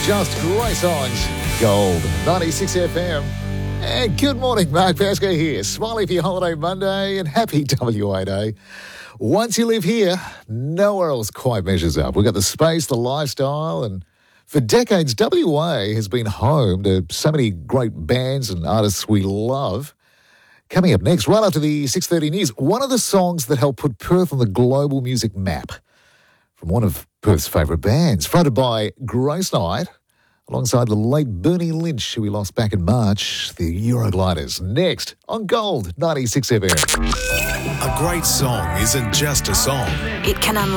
Just great songs. Gold, 96 FM. And good morning, Mark Pascoe here. Smiley for your holiday Monday and happy WA Day. Once you live here, nowhere else quite measures up. We've got the space, the lifestyle, and for decades, WA has been home to so many great bands and artists we love. Coming up next, right after the 6:30 news, one of the songs that helped put Perth on the global music map from one of Perth's favourite bands, fronted by Grace Knight, alongside the late Bernie Lynch, who we lost back in March, the Eurogliders. Next on Gold, 96 FM. A great song isn't just a song. It can unlock